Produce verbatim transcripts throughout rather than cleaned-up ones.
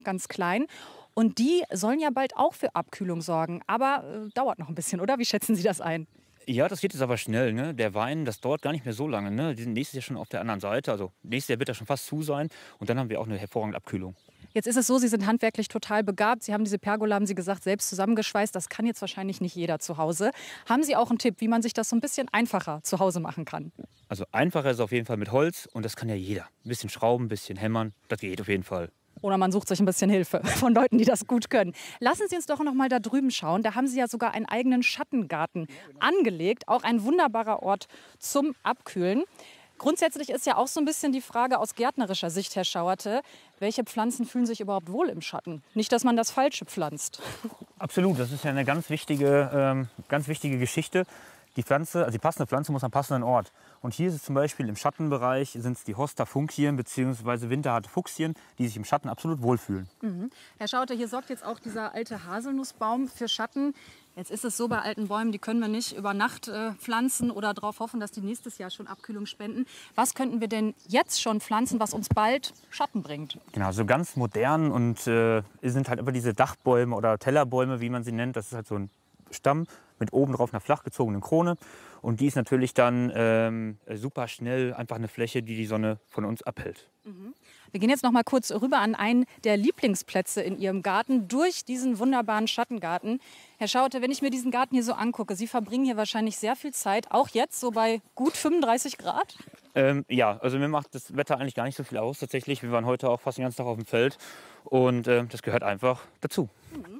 ganz klein. Und die sollen ja bald auch für Abkühlung sorgen. Aber äh, dauert noch ein bisschen, oder? Wie schätzen Sie das ein? Ja, das geht jetzt aber schnell. Ne? Der Wein, das dauert gar nicht mehr so lange. Ne? Die sind nächstes Jahr schon auf der anderen Seite. Also nächstes Jahr wird er schon fast zu sein. Und dann haben wir auch eine hervorragende Abkühlung. Jetzt ist es so, Sie sind handwerklich total begabt. Sie haben diese Pergola, haben Sie gesagt, selbst zusammengeschweißt. Das kann jetzt wahrscheinlich nicht jeder zu Hause. Haben Sie auch einen Tipp, wie man sich das so ein bisschen einfacher zu Hause machen kann? Also einfacher ist es auf jeden Fall mit Holz. Und das kann ja jeder. Ein bisschen schrauben, ein bisschen hämmern. Das geht auf jeden Fall. Oder man sucht sich ein bisschen Hilfe von Leuten, die das gut können. Lassen Sie uns doch noch mal da drüben schauen. Da haben Sie ja sogar einen eigenen Schattengarten angelegt. Auch ein wunderbarer Ort zum Abkühlen. Grundsätzlich ist ja auch so ein bisschen die Frage aus gärtnerischer Sicht, Herr Schauerte, welche Pflanzen fühlen sich überhaupt wohl im Schatten? Nicht, dass man das Falsche pflanzt. Absolut, das ist ja eine ganz wichtige, ähm, ganz wichtige Geschichte. Die Pflanze, also die passende Pflanze muss am passenden Ort. Und hier ist es zum Beispiel im Schattenbereich, sind es die Hosta Funkien bzw. winterharte Fuchsien, die sich im Schatten absolut wohlfühlen. Mhm. Herr Schauerte, hier sorgt jetzt auch dieser alte Haselnussbaum für Schatten. Jetzt ist es so bei alten Bäumen, die können wir nicht über Nacht äh, pflanzen oder darauf hoffen, dass die nächstes Jahr schon Abkühlung spenden. Was könnten wir denn jetzt schon pflanzen, was uns bald Schatten bringt? Genau, so ganz modern und äh, sind halt immer diese Dachbäume oder Tellerbäume, wie man sie nennt. Das ist halt so ein Stamm mit oben drauf einer flach gezogenen Krone. Und die ist natürlich dann ähm, super schnell einfach eine Fläche, die die Sonne von uns abhält. Mhm. Wir gehen jetzt noch mal kurz rüber an einen der Lieblingsplätze in Ihrem Garten, durch diesen wunderbaren Schattengarten. Herr Schauerte, wenn ich mir diesen Garten hier so angucke, Sie verbringen hier wahrscheinlich sehr viel Zeit, auch jetzt so bei gut fünfunddreißig Grad? Ähm, ja, also mir macht das Wetter eigentlich gar nicht so viel aus tatsächlich. Wir waren heute auch fast den ganzen Tag auf dem Feld und äh, das gehört einfach dazu. Mhm.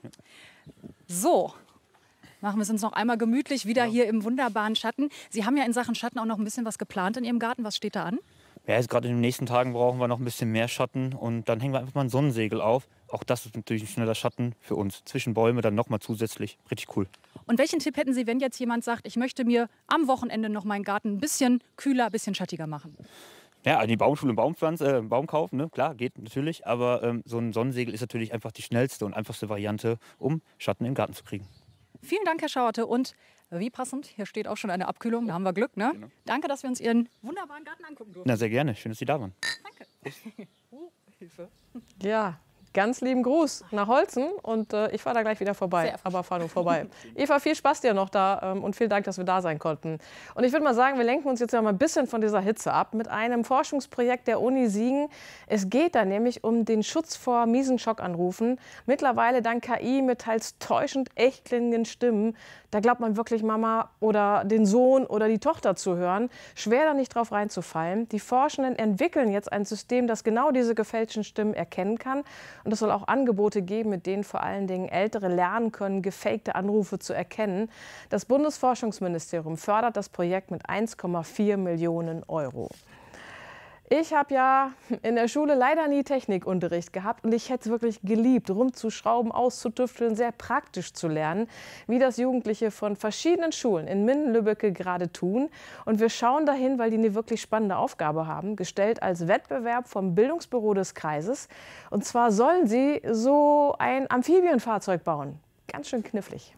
So. Machen wir es uns noch einmal gemütlich, wieder ja. Hier im wunderbaren Schatten. Sie haben ja in Sachen Schatten auch noch ein bisschen was geplant in Ihrem Garten. Was steht da an? Ja, jetzt gerade in den nächsten Tagen brauchen wir noch ein bisschen mehr Schatten und dann hängen wir einfach mal ein Sonnensegel auf. Auch das ist natürlich ein schneller Schatten für uns. Zwischen Bäume dann noch mal zusätzlich. Richtig cool. Und welchen Tipp hätten Sie, wenn jetzt jemand sagt, ich möchte mir am Wochenende noch meinen Garten ein bisschen kühler, ein bisschen schattiger machen? Ja, an die Baumschule Baumpflanze, äh, Baum kaufen, ne? Klar, geht natürlich. Aber ähm, so ein Sonnensegel ist natürlich einfach die schnellste und einfachste Variante, um Schatten im Garten zu kriegen. Vielen Dank, Herr Schauerte. Und wie passend, hier steht auch schon eine Abkühlung, da haben wir Glück, ne? Genau. Danke, dass wir uns Ihren wunderbaren Garten angucken durften. Na, sehr gerne. Schön, dass Sie da waren. Danke. Oh, Hilfe. Ja, ganz lieben Gruß nach Holzen und äh, ich fahre da gleich wieder vorbei, aber fahre nur vorbei. Eva, viel Spaß dir noch da ähm, und vielen Dank, dass wir da sein konnten. Und ich würde mal sagen, wir lenken uns jetzt ja mal ein bisschen von dieser Hitze ab mit einem Forschungsprojekt der Uni Siegen. Es geht da nämlich um den Schutz vor miesen Schockanrufen. Mittlerweile dank K I mit teils täuschend echt klingenden Stimmen. Da glaubt man wirklich Mama oder den Sohn oder die Tochter zu hören. Schwer da nicht drauf reinzufallen. Die Forschenden entwickeln jetzt ein System, das genau diese gefälschten Stimmen erkennen kann. Und es soll auch Angebote geben, mit denen vor allen Dingen Ältere lernen können, gefakte Anrufe zu erkennen. Das Bundesforschungsministerium fördert das Projekt mit eins Komma vier Millionen Euro. Ich habe ja in der Schule leider nie Technikunterricht gehabt und ich hätte es wirklich geliebt, rumzuschrauben, auszutüfteln, sehr praktisch zu lernen, wie das Jugendliche von verschiedenen Schulen in Minden-Lübbecke gerade tun. Und wir schauen dahin, weil die eine wirklich spannende Aufgabe haben, gestellt als Wettbewerb vom Bildungsbüro des Kreises. Und zwar sollen sie so ein Amphibienfahrzeug bauen. Ganz schön knifflig.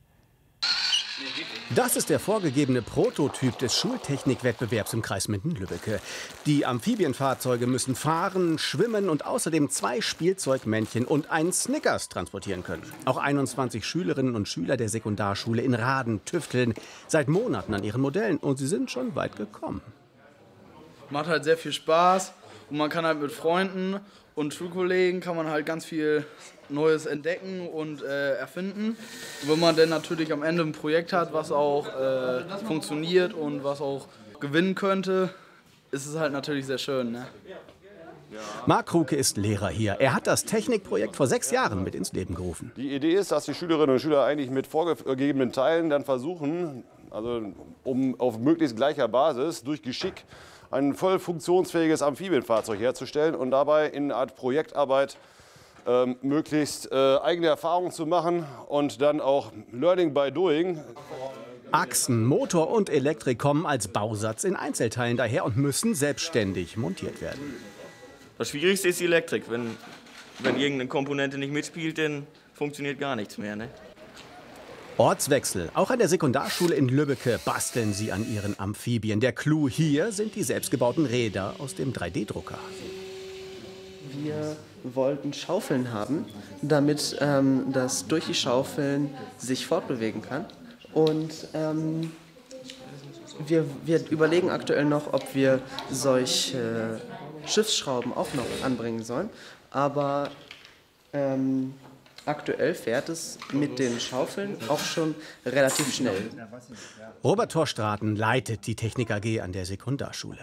Das ist der vorgegebene Prototyp des Schultechnikwettbewerbs im Kreis Minden-Lübbecke. Die Amphibienfahrzeuge müssen fahren, schwimmen und außerdem zwei Spielzeugmännchen und einen Snickers transportieren können. Auch einundzwanzig Schülerinnen und Schüler der Sekundarschule in Raden tüfteln seit Monaten an ihren Modellen und sie sind schon weit gekommen. Macht halt sehr viel Spaß und man kann halt mit Freunden und Schulkollegen kann man halt ganz viel Neues entdecken und äh, erfinden. Und wenn man dann natürlich am Ende ein Projekt hat, was auch äh, funktioniert und was auch gewinnen könnte, ist es halt natürlich sehr schön. Ne? Marc Kruke ist Lehrer hier. Er hat das Technikprojekt vor sechs Jahren mit ins Leben gerufen. Die Idee ist, dass die Schülerinnen und Schüler eigentlich mit vorgegebenen Teilen dann versuchen, also um auf möglichst gleicher Basis durch Geschick ein voll funktionsfähiges Amphibienfahrzeug herzustellen und dabei in einer Art Projektarbeit ähm, möglichst äh, eigene Erfahrungen zu machen und dann auch Learning by Doing. Achsen, Motor und Elektrik kommen als Bausatz in Einzelteilen daher und müssen selbstständig montiert werden. Das Schwierigste ist die Elektrik. Wenn, wenn irgendeine Komponente nicht mitspielt, dann funktioniert gar nichts mehr. Ne? Ortswechsel. Auch an der Sekundarschule in Lübbecke basteln sie an ihren Amphibien. Der Clou hier sind die selbstgebauten Räder aus dem drei D Drucker. Wir wollten Schaufeln haben, damit ähm, das durch die Schaufeln sich fortbewegen kann. Und ähm, wir, wir überlegen aktuell noch, ob wir solche Schiffsschrauben auch noch anbringen sollen. Aber ähm, aktuell fährt es mit den Schaufeln auch schon relativ schnell. Robert Torstraten leitet die Technik A G an der Sekundarschule.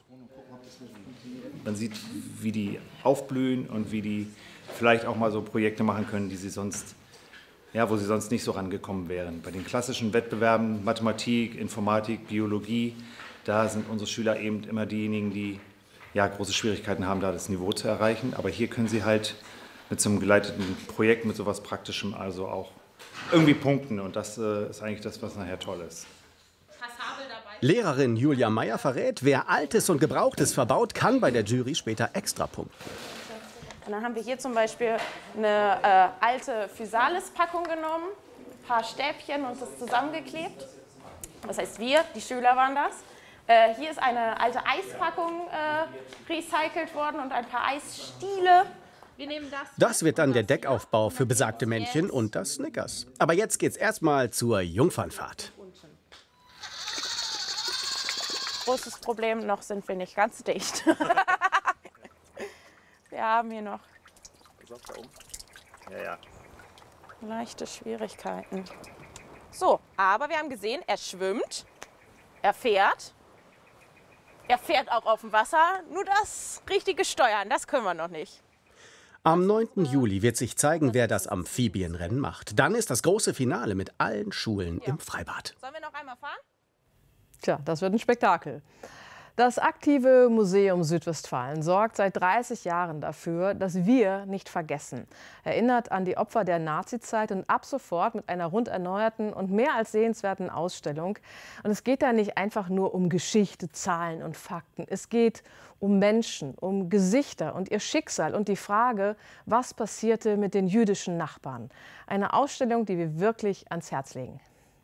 Man sieht, wie die aufblühen und wie die vielleicht auch mal so Projekte machen können, die sie sonst, ja, wo sie sonst nicht so rangekommen wären. Bei den klassischen Wettbewerben Mathematik, Informatik, Biologie, da sind unsere Schüler eben immer diejenigen, die ja, große Schwierigkeiten haben, da das Niveau zu erreichen. Aber hier können sie halt mit so einem geleiteten Projekt, mit sowas Praktischem also auch irgendwie punkten. Und das äh, ist eigentlich das, was nachher toll ist. Lehrerin Julia Meyer verrät, wer Altes und Gebrauchtes verbaut, kann bei der Jury später extra punkten. Und dann haben wir hier zum Beispiel eine äh, alte Physalis-Packung genommen, ein paar Stäbchen und das zusammengeklebt. Das heißt, wir, die Schüler waren das. Äh, hier ist eine alte Eispackung äh, recycelt worden und ein paar Eisstiele. Wir nehmen das. Das wird dann der Deckaufbau für besagte Männchen und das Snickers. Aber jetzt geht's erstmal zur Jungfernfahrt. Großes Problem, noch sind wir nicht ganz dicht. Wir haben hier noch ja, ja. leichte Schwierigkeiten. So, aber wir haben gesehen, er schwimmt, er fährt, er fährt auch auf dem Wasser. Nur das richtige Steuern, das können wir noch nicht. Am neunten Juli wird sich zeigen, wer das Amphibienrennen macht. Dann ist das große Finale mit allen Schulen ja. im Freibad. Sollen wir noch einmal fahren? Tja, das wird ein Spektakel. Das aktive Museum Südwestfalen sorgt seit dreißig Jahren dafür, dass wir nicht vergessen. Erinnert an die Opfer der Nazizeit und ab sofort mit einer rund erneuerten und mehr als sehenswerten Ausstellung. Und es geht da nicht einfach nur um Geschichte, Zahlen und Fakten. Es geht um Menschen, um Gesichter und ihr Schicksal und die Frage, was passierte mit den jüdischen Nachbarn. Eine Ausstellung, die wir wirklich ans Herz legen.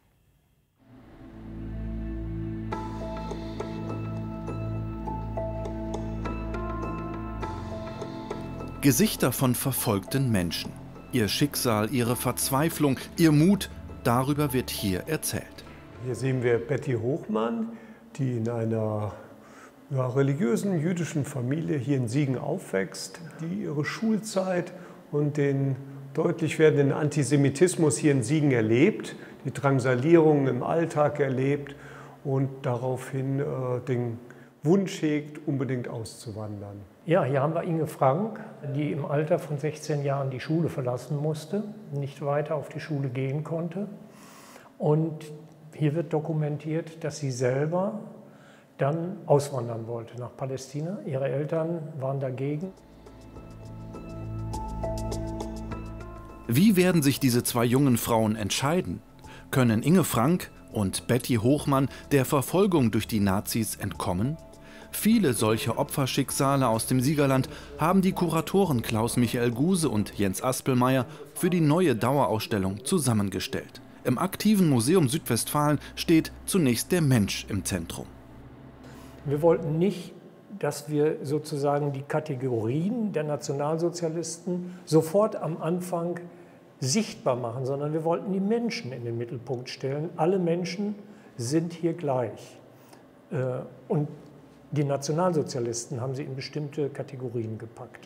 Gesichter von verfolgten Menschen. Ihr Schicksal, ihre Verzweiflung, ihr Mut, darüber wird hier erzählt. Hier sehen wir Betty Hochmann, die in einer ja, religiösen jüdischen Familie hier in Siegen aufwächst, die ihre Schulzeit und den deutlich werdenden Antisemitismus hier in Siegen erlebt, die Drangsalierung im Alltag erlebt und daraufhin äh, den Wunsch hegt, unbedingt auszuwandern. Ja, hier haben wir Inge Frank, die im Alter von sechzehn Jahren die Schule verlassen musste, nicht weiter auf die Schule gehen konnte. Und hier wird dokumentiert, dass sie selber dann auswandern wollte nach Palästina. Ihre Eltern waren dagegen. Wie werden sich diese zwei jungen Frauen entscheiden? Können Inge Frank und Betty Hochmann der Verfolgung durch die Nazis entkommen? Viele solche Opferschicksale aus dem Siegerland haben die Kuratoren Klaus-Michael Guse und Jens Aspelmeier für die neue Dauerausstellung zusammengestellt. Im aktiven Museum Südwestfalen steht zunächst der Mensch im Zentrum. Wir wollten nicht, dass wir sozusagen die Kategorien der Nationalsozialisten sofort am Anfang sichtbar machen, sondern wir wollten die Menschen in den Mittelpunkt stellen. Alle Menschen sind hier gleich. Und die Nationalsozialisten haben sie in bestimmte Kategorien gepackt.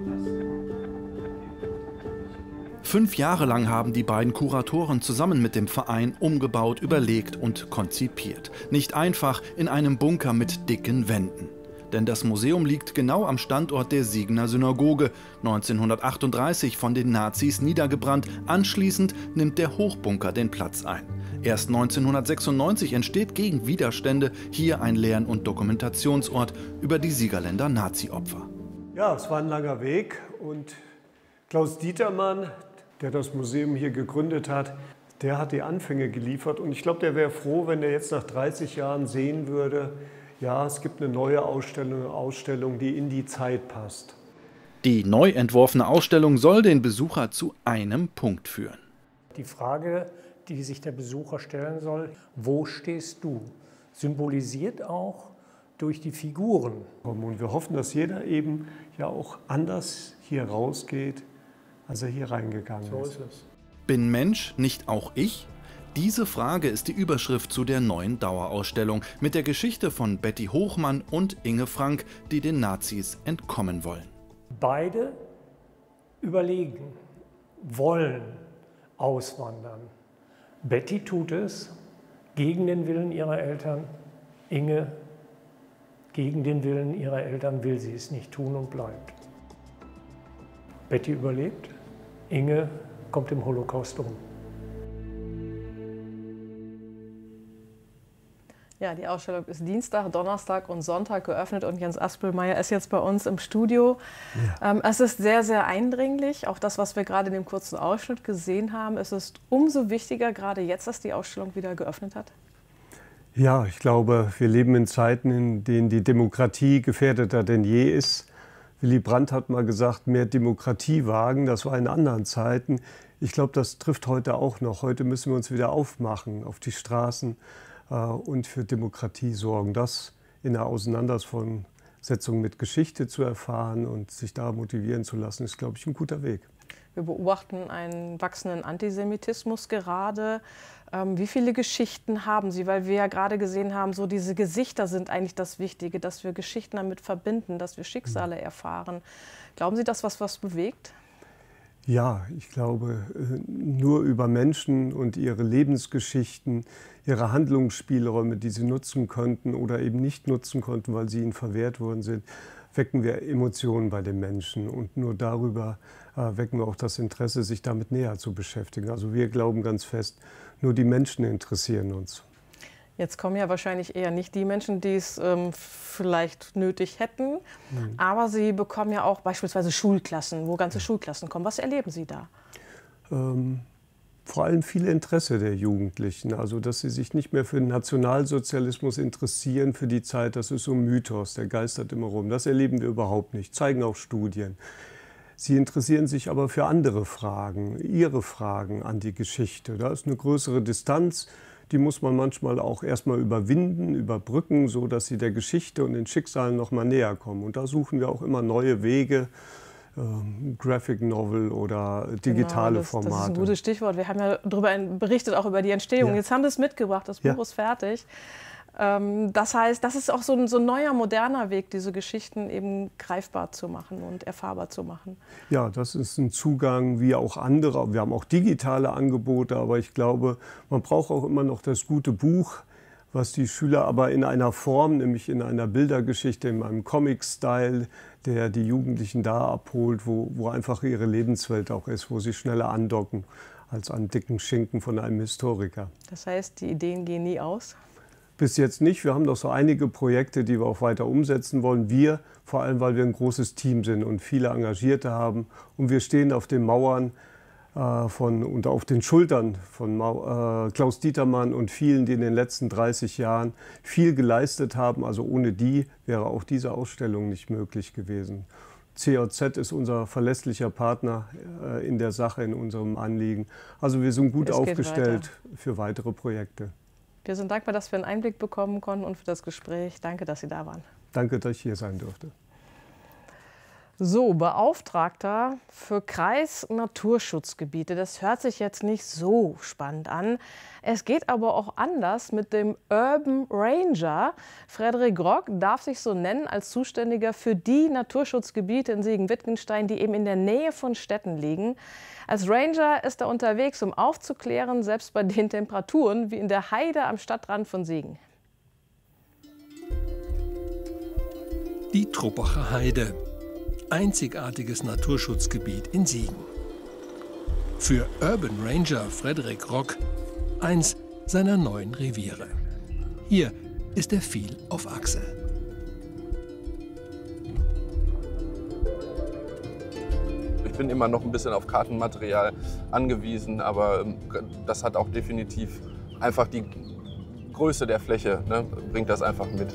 Fünf Jahre lang haben die beiden Kuratoren zusammen mit dem Verein umgebaut, überlegt und konzipiert. Nicht einfach in einem Bunker mit dicken Wänden. Denn das Museum liegt genau am Standort der Siegener Synagoge, neunzehnhundertachtunddreißig von den Nazis niedergebrannt. Anschließend nimmt der Hochbunker den Platz ein. Erst neunzehnhundertsechsundneunzig entsteht gegen Widerstände hier ein Lern- und Dokumentationsort über die Siegerländer Nazi-Opfer. Ja, es war ein langer Weg und Klaus Dietermann, der das Museum hier gegründet hat, der hat die Anfänge geliefert. Und ich glaube, der wäre froh, wenn er jetzt nach dreißig Jahren sehen würde, ja, es gibt eine neue Ausstellung, eine Ausstellung, die in die Zeit passt. Die neu entworfene Ausstellung soll den Besucher zu einem Punkt führen. Die Frage, die sich der Besucher stellen soll, wo stehst du? Symbolisiert auch durch die Figuren. Und wir hoffen, dass jeder eben ja auch anders hier rausgeht, als er hier reingegangen So ist. ist es. Bin Mensch nicht auch ich? Diese Frage ist die Überschrift zu der neuen Dauerausstellung mit der Geschichte von Betty Hochmann und Inge Frank, die den Nazis entkommen wollen. Beide überlegen, wollen auswandern. Betty tut es gegen den Willen ihrer Eltern. Inge, gegen den Willen ihrer Eltern will sie es nicht tun und bleibt. Betty überlebt, Inge kommt im Holocaust um. Ja, die Ausstellung ist Dienstag, Donnerstag und Sonntag geöffnet und Jens Aspelmeier ist jetzt bei uns im Studio. Ja. Ähm, es ist sehr, sehr eindringlich, auch das, was wir gerade in dem kurzen Ausschnitt gesehen haben. Es ist umso wichtiger, gerade jetzt, dass die Ausstellung wieder geöffnet hat. Ja, ich glaube, wir leben in Zeiten, in denen die Demokratie gefährdeter denn je ist. Willy Brandt hat mal gesagt, mehr Demokratie wagen, das war in anderen Zeiten. Ich glaube, das trifft heute auch noch. Heute müssen wir uns wieder aufmachen auf die Straßen äh, und für Demokratie sorgen. Das in der Auseinandersetzung mit Geschichte zu erfahren und sich da motivieren zu lassen, ist, glaube ich, ein guter Weg. Wir beobachten einen wachsenden Antisemitismus gerade. Ähm, wie viele Geschichten haben Sie? Weil wir ja gerade gesehen haben, so diese Gesichter sind eigentlich das Wichtige, dass wir Geschichten damit verbinden, dass wir Schicksale erfahren. Glauben Sie, dass was was bewegt? Ja, ich glaube, nur über Menschen und ihre Lebensgeschichten, ihre Handlungsspielräume, die sie nutzen könnten oder eben nicht nutzen konnten, weil sie ihnen verwehrt worden sind, wecken wir Emotionen bei den Menschen. Und nur darüber äh, wecken wir auch das Interesse, sich damit näher zu beschäftigen. Also wir glauben ganz fest, nur die Menschen interessieren uns. Jetzt kommen ja wahrscheinlich eher nicht die Menschen, die es ähm, vielleicht nötig hätten. Mhm. Aber Sie bekommen ja auch beispielsweise Schulklassen, wo ganze Schulklassen kommen. Was erleben Sie da? Ähm, vor allem viel Interesse der Jugendlichen. Also, dass sie sich nicht mehr für den Nationalsozialismus interessieren, für die Zeit, das ist so ein Mythos, der geistert immer rum. Das erleben wir überhaupt nicht, zeigen auch Studien. Sie interessieren sich aber für andere Fragen, ihre Fragen an die Geschichte. Da ist eine größere Distanz. Die muss man manchmal auch erstmal überwinden, überbrücken, so dass sie der Geschichte und den Schicksalen noch mal näher kommen. Und da suchen wir auch immer neue Wege, ähm, Graphic Novel oder digitale genau, das, Formate. Das ist ein gutes Stichwort. Wir haben ja darüber berichtet, auch über die Entstehung. Ja. Jetzt haben wir es mitgebracht, das Buch ja. ist fertig. Ähm, das heißt, das ist auch so ein, so ein neuer, moderner Weg, diese Geschichten eben greifbar zu machen und erfahrbar zu machen. Ja, das ist ein Zugang wie auch andere. Wir haben auch digitale Angebote, aber ich glaube, man braucht auch immer noch das gute Buch, was die Schüler aber in einer Form, nämlich in einer Bildergeschichte, in einem Comic-Style, der die Jugendlichen da abholt, wo, wo einfach ihre Lebenswelt auch ist, wo sie schneller andocken als an dicken Schinken von einem Historiker. Das heißt, die Ideen gehen nie aus? Bis jetzt nicht. Wir haben noch so einige Projekte, die wir auch weiter umsetzen wollen. Wir, vor allem, weil wir ein großes Team sind und viele Engagierte haben. Und wir stehen auf den Mauern äh, von, und auf den Schultern von Mau äh, Klaus Dietermann und vielen, die in den letzten dreißig Jahren viel geleistet haben. Also ohne die wäre auch diese Ausstellung nicht möglich gewesen. C O Z ist unser verlässlicher Partner äh, in der Sache, in unserem Anliegen. Also wir sind gut aufgestellt weiter. für weitere Projekte. Wir sind dankbar, dass wir einen Einblick bekommen konnten und für das Gespräch. Danke, dass Sie da waren. Danke, dass ich hier sein durfte. So, Beauftragter für Kreis-Naturschutzgebiete. Das hört sich jetzt nicht so spannend an. Es geht aber auch anders mit dem Urban Ranger. Frederik Rock darf sich so nennen als Zuständiger für die Naturschutzgebiete in Siegen-Wittgenstein, die eben in der Nähe von Städten liegen. Als Ranger ist er unterwegs, um aufzuklären, selbst bei den Temperaturen wie in der Heide am Stadtrand von Siegen. Die Truppacher Heide. Einzigartiges Naturschutzgebiet in Siegen. Für Urban Ranger Frederik Rock eins seiner neuen Reviere. Hier ist er viel auf Achse. Ich bin immer noch ein bisschen auf Kartenmaterial angewiesen, aber das hat auch definitiv einfach die Größe der Fläche, ne, bringt das einfach mit.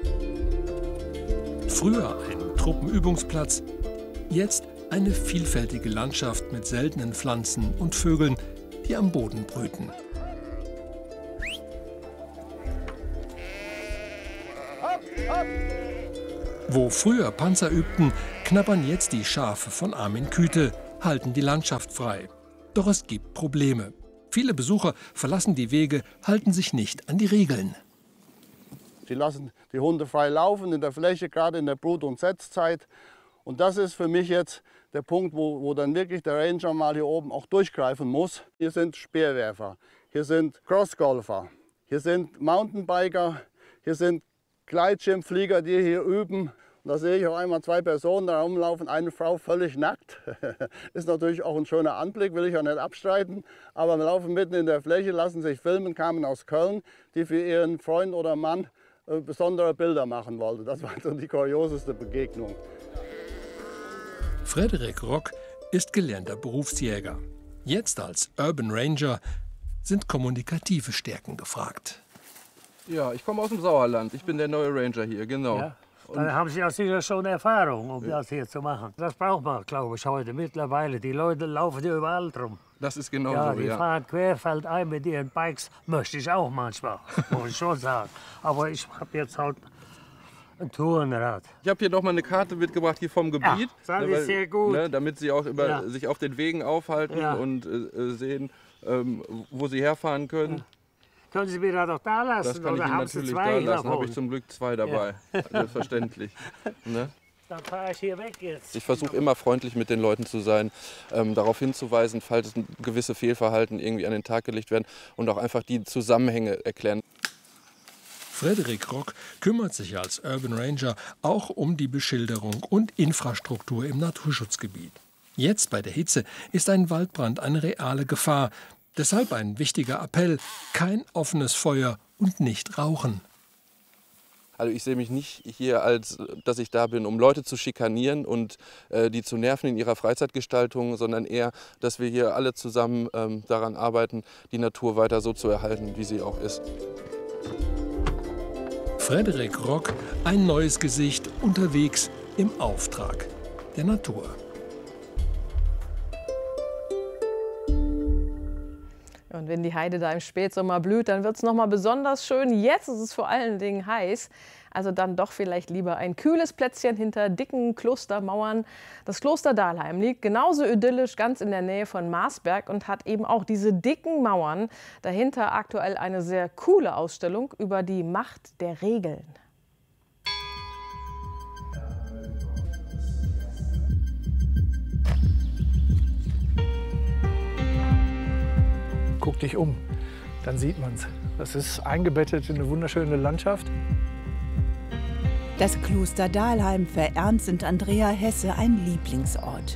Früher ein Truppenübungsplatz, jetzt eine vielfältige Landschaft mit seltenen Pflanzen und Vögeln, die am Boden brüten. Wo früher Panzer übten, knabbern jetzt die Schafe von Armin Küte, halten die Landschaft frei. Doch es gibt Probleme. Viele Besucher verlassen die Wege, halten sich nicht an die Regeln. Sie lassen die Hunde frei laufen in der Fläche, gerade in der Brut- und Setzzeit. Und das ist für mich jetzt der Punkt, wo, wo dann wirklich der Ranger mal hier oben auch durchgreifen muss. Hier sind Speerwerfer, hier sind Crossgolfer, hier sind Mountainbiker, hier sind Gleitschirmflieger, die hier üben. Und da sehe ich auf einmal zwei Personen da rumlaufen, eine Frau völlig nackt. Ist natürlich auch ein schöner Anblick, will ich ja nicht abstreiten. Aber wir laufen mitten in der Fläche, lassen sich filmen, kamen aus Köln, die für ihren Freund oder Mann äh, besondere Bilder machen wollte. Das war so die kurioseste Begegnung. Frederik Rock ist gelernter Berufsjäger. Jetzt als Urban Ranger sind kommunikative Stärken gefragt. Ja, ich komme aus dem Sauerland. Ich bin der neue Ranger hier, genau. Ja. Dann haben Sie auch sicher schon Erfahrung, um ja. das hier zu machen. Das braucht man, glaube ich, heute mittlerweile. Die Leute laufen ja überall drum. Das ist genau ja, so, die ja. fahren querfeldein mit ihren Bikes. Möchte ich auch manchmal, muss ich schon sagen. Aber ich habe jetzt halt ein Tourenrad. Ich habe hier noch mal eine Karte mitgebracht hier vom Gebiet. Ja, das ist sehr gut. Ne, damit Sie auch über, ja. sich auf den Wegen aufhalten ja. und äh, sehen, ähm, wo Sie herfahren können. Ja. Können Sie mir da doch da lassen? Das kann oder ich Ihnen haben natürlich Sie da zwei lassen. davon? Habe ich zum Glück zwei dabei. Ja. Selbstverständlich. Ne? Dann fahre ich hier weg jetzt. Ich versuche immer freundlich mit den Leuten zu sein, ähm, darauf hinzuweisen, falls gewisse Fehlverhalten irgendwie an den Tag gelegt werden und auch einfach die Zusammenhänge erklären. Frederik Rock kümmert sich als Urban Ranger auch um die Beschilderung und Infrastruktur im Naturschutzgebiet. Jetzt bei der Hitze ist ein Waldbrand eine reale Gefahr. Deshalb ein wichtiger Appell: kein offenes Feuer und nicht rauchen. Also ich sehe mich nicht hier, als dass ich da bin, um Leute zu schikanieren und äh, die zu nerven in ihrer Freizeitgestaltung, sondern eher, dass wir hier alle zusammen ähm, daran arbeiten, die Natur weiter so zu erhalten, wie sie auch ist. Frederik Rock, ein neues Gesicht unterwegs im Auftrag der Natur. Und wenn die Heide da im Spätsommer blüht, dann wird es noch mal besonders schön. Jetzt ist es vor allen Dingen heiß. Also dann doch vielleicht lieber ein kühles Plätzchen hinter dicken Klostermauern. Das Kloster Dahlheim liegt genauso idyllisch ganz in der Nähe von Marsberg und hat eben auch diese dicken Mauern. Dahinter aktuell eine sehr coole Ausstellung über die Macht der Regeln. Guck dich um, dann sieht man's. Das ist eingebettet in eine wunderschöne Landschaft. Das Kloster Dahlheim für Ernst und Andrea Hesse ein Lieblingsort.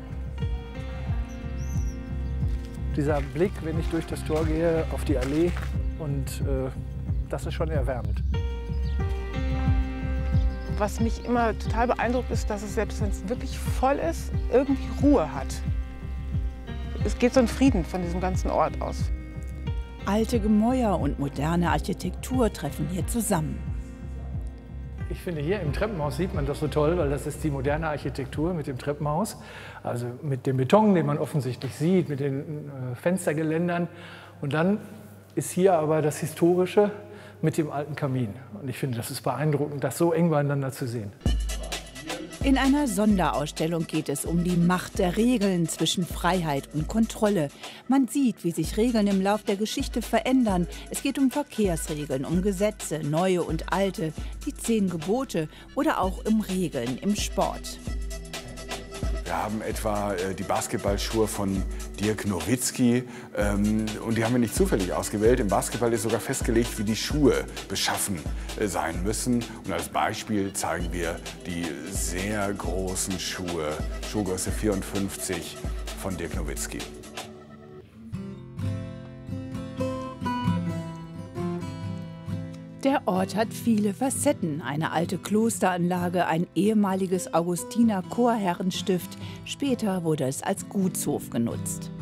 Dieser Blick, wenn ich durch das Tor gehe, auf die Allee, und äh, das ist schon erwärmend. Was mich immer total beeindruckt, ist, dass es, selbst wenn es wirklich voll ist, irgendwie Ruhe hat. Es geht so ein Frieden von diesem ganzen Ort aus. Alte Gemäuer und moderne Architektur treffen hier zusammen. Ich finde, hier im Treppenhaus sieht man das so toll, weil das ist die moderne Architektur mit dem Treppenhaus. Also mit dem Beton, den man offensichtlich sieht, mit den äh, Fenstergeländern. Und dann ist hier aber das Historische mit dem alten Kamin. Und ich finde, das ist beeindruckend, das so eng beieinander zu sehen. In einer Sonderausstellung geht es um die Macht der Regeln zwischen Freiheit und Kontrolle. Man sieht, wie sich Regeln im Lauf der Geschichte verändern. Es geht um Verkehrsregeln, um Gesetze, neue und alte, die zehn Gebote oder auch um Regeln im Sport. Wir haben etwa äh, die Basketballschuhe von Dirk Nowitzki. Ähm, und die haben wir nicht zufällig ausgewählt. Im Basketball ist sogar festgelegt, wie die Schuhe beschaffen äh, sein müssen. Und als Beispiel zeigen wir die sehr großen Schuhe, Schuhgröße vierundfünfzig von Dirk Nowitzki. Der Ort hat viele Facetten. Eine alte Klosteranlage, ein ehemaliges Augustiner-Chorherrenstift. Später wurde es als Gutshof genutzt.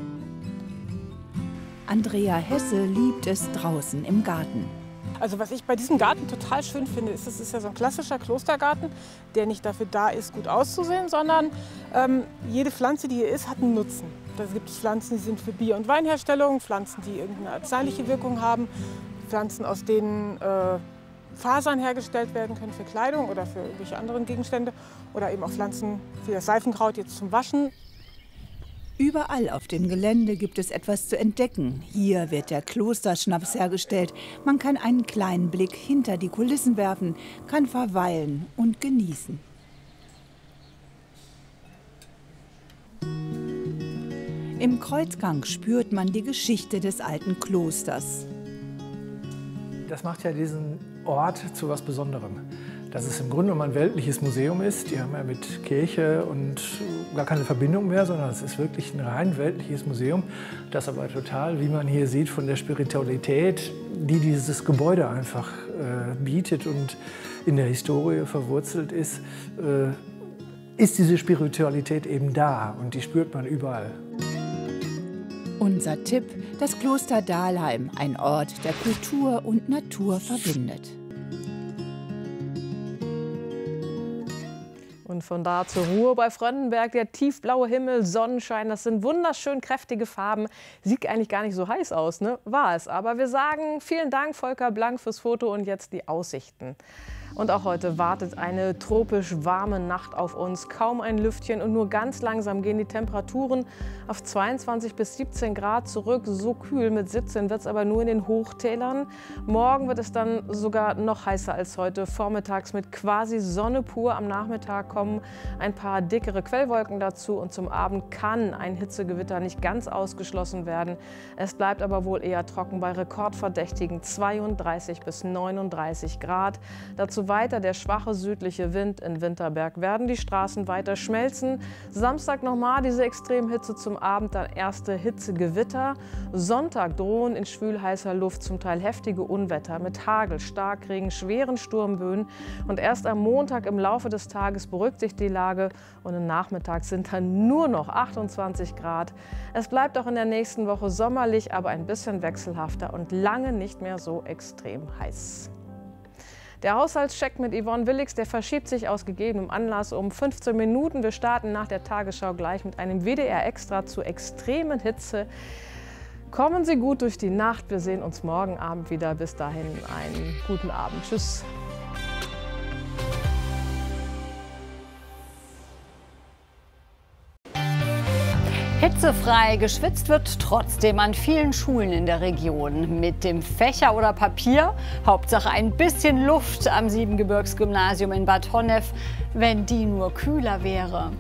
Andrea Hesse liebt es draußen im Garten. Also was ich bei diesem Garten total schön finde, ist, es ist ja so ein klassischer Klostergarten, der nicht dafür da ist, gut auszusehen, sondern ähm, jede Pflanze, die hier ist, hat einen Nutzen. Da gibt es Pflanzen, die sind für Bier- und Weinherstellung, Pflanzen, die irgendeine arzneiliche Wirkung haben, Pflanzen, aus denen äh, Fasern hergestellt werden können für Kleidung oder für irgendwelche anderen Gegenstände oder eben auch Pflanzen wie das Seifenkraut jetzt zum Waschen. Überall auf dem Gelände gibt es etwas zu entdecken. Hier wird der Klosterschnaps hergestellt. Man kann einen kleinen Blick hinter die Kulissen werfen, kann verweilen und genießen. Im Kreuzgang spürt man die Geschichte des alten Klosters. Das macht ja diesen Ort zu was Besonderem. Dass es im Grunde genommen ein weltliches Museum ist. Die haben ja mit Kirche und gar keine Verbindung mehr, sondern es ist wirklich ein rein weltliches Museum, das aber total, wie man hier sieht, von der Spiritualität, die dieses Gebäude einfach äh, bietet und in der Historie verwurzelt ist, äh, ist diese Spiritualität eben da und die spürt man überall. Unser Tipp, das Kloster Dahlheim, ein Ort, der Kultur und Natur verbindet. Und von da zur Ruhe bei Fröndenberg, der tiefblaue Himmel, Sonnenschein, das sind wunderschön kräftige Farben. Sieht eigentlich gar nicht so heiß aus, ne? War es. Aber wir sagen vielen Dank, Volker Blank, fürs Foto und jetzt die Aussichten. Und auch heute wartet eine tropisch warme Nacht auf uns. Kaum ein Lüftchen und nur ganz langsam gehen die Temperaturen auf zweiundzwanzig bis siebzehn Grad zurück. So kühl mit siebzehn wird es aber nur in den Hochtälern. Morgen wird es dann sogar noch heißer als heute. Vormittags mit quasi Sonne pur. Am Nachmittag kommen ein paar dickere Quellwolken dazu. Und zum Abend kann ein Hitzegewitter nicht ganz ausgeschlossen werden. Es bleibt aber wohl eher trocken bei rekordverdächtigen zweiunddreißig bis neununddreißig Grad. Dazu weiter der schwache südliche Wind. In Winterberg werden die Straßen weiter schmelzen. Samstag nochmal diese Extremhitze, zum Abend dann erste Hitzegewitter. Sonntag drohen in schwülheißer Luft zum Teil heftige Unwetter mit Hagel, Starkregen, schweren Sturmböen. Und erst am Montag im Laufe des Tages beruhigt sich die Lage und im Nachmittag sind dann nur noch achtundzwanzig Grad. Es bleibt auch in der nächsten Woche sommerlich, aber ein bisschen wechselhafter und lange nicht mehr so extrem heiß. Der Haushaltscheck mit Yvonne Willigs, der verschiebt sich aus gegebenem Anlass um fünfzehn Minuten. Wir starten nach der Tagesschau gleich mit einem W D R-Extra zur extremen Hitze. Kommen Sie gut durch die Nacht. Wir sehen uns morgen Abend wieder. Bis dahin einen guten Abend. Tschüss. Hitzefrei geschwitzt wird trotzdem an vielen Schulen in der Region. Mit dem Fächer oder Papier, Hauptsache ein bisschen Luft am Siebengebirgsgymnasium in Bad Honnef, wenn die nur kühler wäre.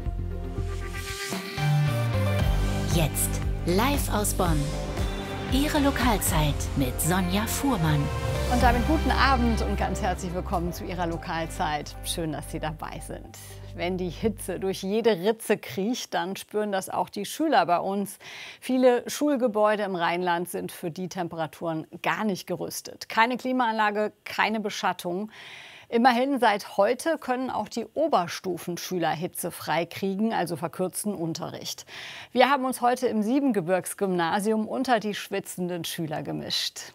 Jetzt live aus Bonn. Ihre Lokalzeit mit Sonja Fuhrmann. Und damit guten Abend und ganz herzlich willkommen zu Ihrer Lokalzeit. Schön, dass Sie dabei sind. Wenn die Hitze durch jede Ritze kriecht, dann spüren das auch die Schüler bei uns. Viele Schulgebäude im Rheinland sind für die Temperaturen gar nicht gerüstet. Keine Klimaanlage, keine Beschattung. Immerhin seit heute können auch die Oberstufenschüler hitzefrei kriegen, also verkürzten Unterricht. Wir haben uns heute im Siebengebirgsgymnasium unter die schwitzenden Schüler gemischt.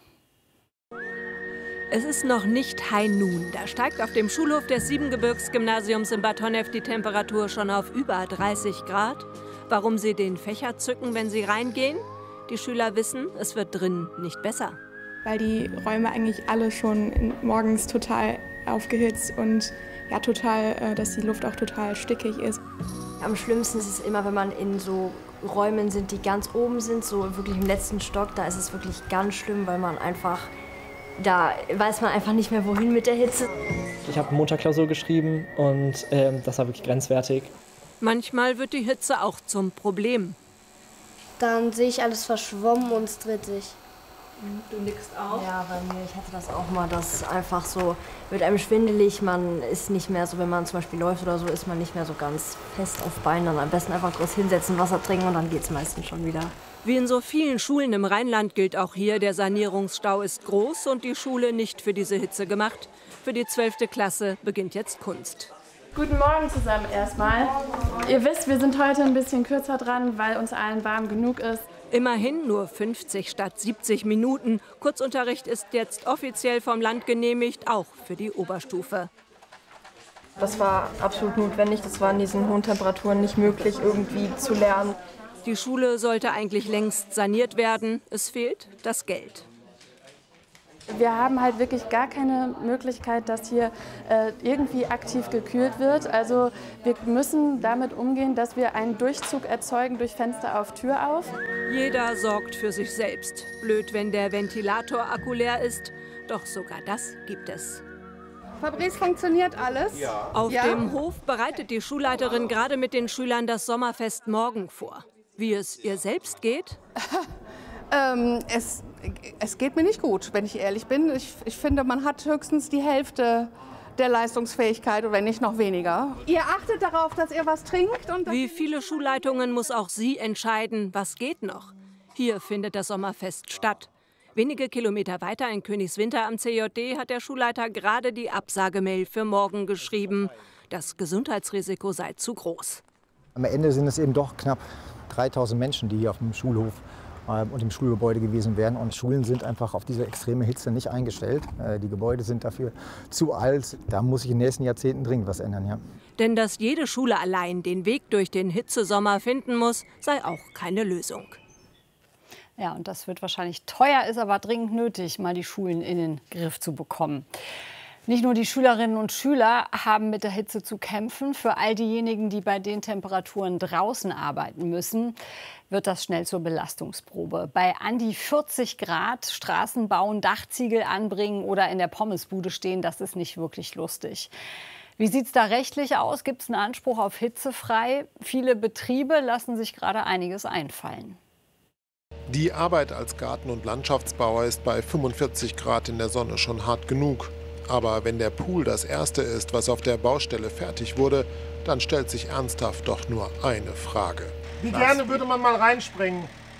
Es ist noch nicht High Noon. Da steigt auf dem Schulhof des Siebengebirgsgymnasiums in Bad Honnef die Temperatur schon auf über dreißig Grad. Warum sie den Fächer zücken, wenn sie reingehen? Die Schüler wissen, es wird drin nicht besser. Weil die Räume eigentlich alle schon morgens total aufgehitzt und ja, total, dass die Luft auch total stickig ist. Am schlimmsten ist es immer, wenn man in so Räumen sind, die ganz oben sind, so wirklich im letzten Stock. Da ist es wirklich ganz schlimm, weil man einfach Da weiß man einfach nicht mehr, wohin mit der Hitze. Ich habe Montagklausur geschrieben und äh, das war wirklich grenzwertig. Manchmal wird die Hitze auch zum Problem. Dann sehe ich alles verschwommen und es dreht sich. Du nickst auch? Ja, bei mir, ich hatte das auch mal, dass einfach so, wird einem schwindelig, man ist nicht mehr so, wenn man zum Beispiel läuft oder so, ist man nicht mehr so ganz fest auf Beinen. Dann am besten einfach kurz hinsetzen, Wasser trinken und dann geht es meistens schon wieder. Wie in so vielen Schulen im Rheinland gilt auch hier, der Sanierungsstau ist groß und die Schule nicht für diese Hitze gemacht. Für die zwölfte Klasse beginnt jetzt Kunst. Guten Morgen zusammen erstmal. Ihr wisst, wir sind heute ein bisschen kürzer dran, weil uns allen warm genug ist. Immerhin nur fünfzig statt siebzig Minuten. Kurzunterricht ist jetzt offiziell vom Land genehmigt, auch für die Oberstufe. Das war absolut notwendig. Das war in diesen hohen Temperaturen nicht möglich, irgendwie zu lernen. Die Schule sollte eigentlich längst saniert werden. Es fehlt das Geld. Wir haben halt wirklich gar keine Möglichkeit, dass hier äh, irgendwie aktiv gekühlt wird. Also wir müssen damit umgehen, dass wir einen Durchzug erzeugen durch Fenster auf, Tür auf. Jeder sorgt für sich selbst. Blöd, wenn der Ventilator-Akku leer ist. Doch sogar das gibt es. Fabrice, funktioniert alles? Ja. Auf ja? dem Hof bereitet die Schulleiterin gerade mit den Schülern das Sommerfest morgen vor. Wie es ihr selbst geht? ähm, es, es geht mir nicht gut, wenn ich ehrlich bin. Ich, ich finde, man hat höchstens die Hälfte der Leistungsfähigkeit oder nicht noch weniger. Ihr achtet darauf, dass ihr was trinkt? Und Wie viele Schulleitungen muss auch sie entscheiden, was geht noch? Hier findet das Sommerfest statt. Wenige Kilometer weiter in Königswinter am C J D hat der Schulleiter gerade die Absagemail für morgen geschrieben. Das Gesundheitsrisiko sei zu groß. Am Ende sind es eben doch knapp dreitausend Menschen, die hier auf dem Schulhof äh, und im Schulgebäude gewesen wären. Und Schulen sind einfach auf diese extreme Hitze nicht eingestellt. Äh, die Gebäude sind dafür zu alt. Da muss sich in den nächsten Jahrzehnten dringend was ändern. Ja. Denn dass jede Schule allein den Weg durch den Hitzesommer finden muss, sei auch keine Lösung. Ja, und das wird wahrscheinlich teuer, ist aber dringend nötig, mal die Schulen in den Griff zu bekommen. Nicht nur die Schülerinnen und Schüler haben mit der Hitze zu kämpfen. Für all diejenigen, die bei den Temperaturen draußen arbeiten müssen, wird das schnell zur Belastungsprobe. Bei an die vierzig Grad Straßen bauen, Dachziegel anbringen oder in der Pommesbude stehen, das ist nicht wirklich lustig. Wie sieht es da rechtlich aus? Gibt es einen Anspruch auf hitzefrei? Viele Betriebe lassen sich gerade einiges einfallen. Die Arbeit als Garten- und Landschaftsbauer ist bei fünfundvierzig Grad in der Sonne schon hart genug. Aber wenn der Pool das erste ist, was auf der Baustelle fertig wurde, dann stellt sich ernsthaft doch nur eine Frage. Wie gerne würde man mal reinspringen?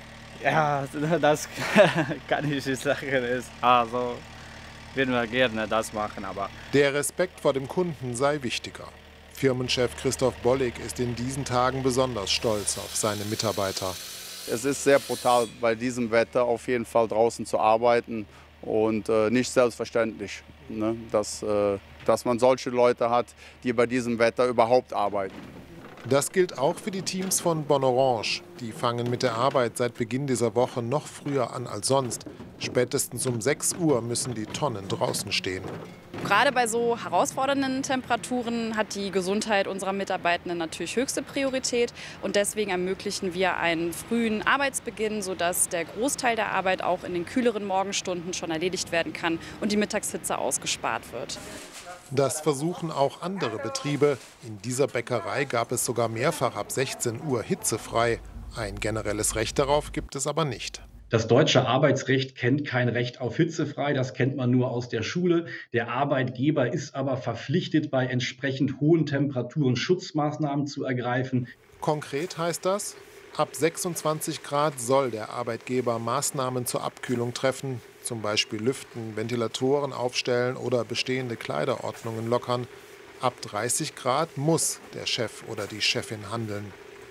Ja, das kann ich nicht sagen. Also würden wir gerne das machen, aber... Der Respekt vor dem Kunden sei wichtiger. Firmenchef Christoph Bollig ist in diesen Tagen besonders stolz auf seine Mitarbeiter. Es ist sehr brutal, bei diesem Wetter auf jeden Fall draußen zu arbeiten und äh, nicht selbstverständlich, ne? dass, äh, dass man solche Leute hat, die bei diesem Wetter überhaupt arbeiten. Das gilt auch für die Teams von Bonorange. Die fangen mit der Arbeit seit Beginn dieser Woche noch früher an als sonst. Spätestens um sechs Uhr müssen die Tonnen draußen stehen. Gerade bei so herausfordernden Temperaturen hat die Gesundheit unserer Mitarbeitenden natürlich höchste Priorität. Und deswegen ermöglichen wir einen frühen Arbeitsbeginn, sodass der Großteil der Arbeit auch in den kühleren Morgenstunden schon erledigt werden kann und die Mittagshitze ausgespart wird. Das versuchen auch andere Betriebe. In dieser Bäckerei gab es sogar mehrfach ab sechzehn Uhr hitzefrei. Ein generelles Recht darauf gibt es aber nicht. Das deutsche Arbeitsrecht kennt kein Recht auf hitzefrei, das kennt man nur aus der Schule. Der Arbeitgeber ist aber verpflichtet, bei entsprechend hohen Temperaturen Schutzmaßnahmen zu ergreifen. Konkret heißt das, ab sechsundzwanzig Grad soll der Arbeitgeber Maßnahmen zur Abkühlung treffen, zum Beispiel lüften, Ventilatoren aufstellen oder bestehende Kleiderordnungen lockern. Ab dreißig Grad muss der Chef oder die Chefin handeln.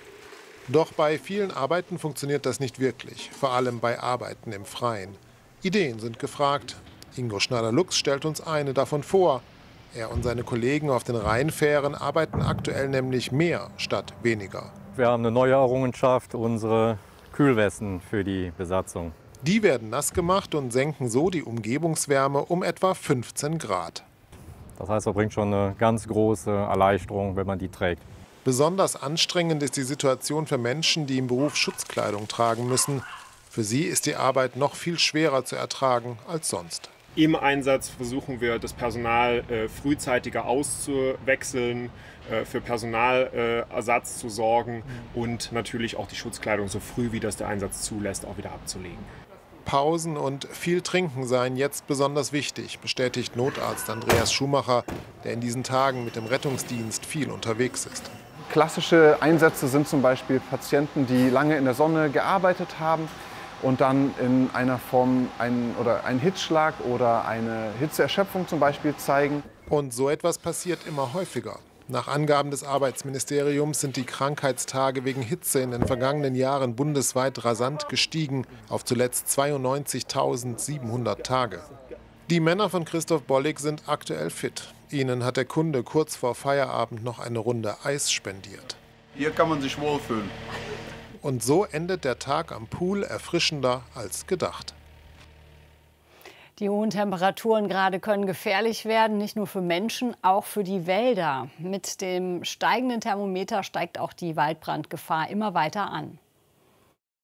Doch bei vielen Arbeiten funktioniert das nicht wirklich, vor allem bei Arbeiten im Freien. Ideen sind gefragt. Ingo Schneider-Lux stellt uns eine davon vor. Er und seine Kollegen auf den Rheinfähren arbeiten aktuell nämlich mehr statt weniger. Wir haben eine neue Errungenschaft, unsere Kühlwesten für die Besatzung. Die werden nass gemacht und senken so die Umgebungswärme um etwa fünfzehn Grad. Das heißt, das bringt schon eine ganz große Erleichterung, wenn man die trägt. Besonders anstrengend ist die Situation für Menschen, die im Beruf Schutzkleidung tragen müssen. Für sie ist die Arbeit noch viel schwerer zu ertragen als sonst. Im Einsatz versuchen wir, das Personal äh, frühzeitiger auszuwechseln, äh, für Personalersatz äh, zu sorgen und natürlich auch die Schutzkleidung so früh, wie das der Einsatz zulässt, auch wieder abzulegen. Pausen und viel Trinken seien jetzt besonders wichtig, bestätigt Notarzt Andreas Schumacher, der in diesen Tagen mit dem Rettungsdienst viel unterwegs ist. Klassische Einsätze sind zum Beispiel Patienten, die lange in der Sonne gearbeitet haben und dann in einer Form einen, oder einen Hitzschlag oder eine Hitzeerschöpfung zum Beispiel zeigen. Und so etwas passiert immer häufiger. Nach Angaben des Arbeitsministeriums sind die Krankheitstage wegen Hitze in den vergangenen Jahren bundesweit rasant gestiegen auf zuletzt zweiundneunzigtausendsiebenhundert Tage. Die Männer von Christoph Bollig sind aktuell fit. Ihnen hat der Kunde kurz vor Feierabend noch eine Runde Eis spendiert. Hier kann man sich wohlfühlen. Und so endet der Tag am Pool erfrischender als gedacht. Die hohen Temperaturen gerade können gefährlich werden, nicht nur für Menschen, auch für die Wälder. Mit dem steigenden Thermometer steigt auch die Waldbrandgefahr immer weiter an.